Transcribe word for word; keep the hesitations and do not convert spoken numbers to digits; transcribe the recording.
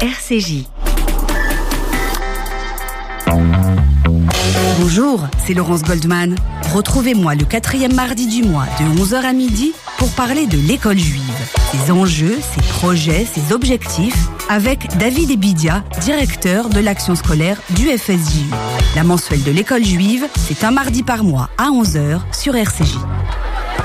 R C J. Bonjour, c'est Laurence Goldman. Retrouvez-moi le quatrième mardi du mois de onze heures à midi pour parler de l'école juive, ses enjeux, ses projets, ses objectifs, avec David Ebidia, directeur de l'action scolaire du F S J U. La mensuelle de l'école juive, c'est un mardi par mois à onze heures sur R C J.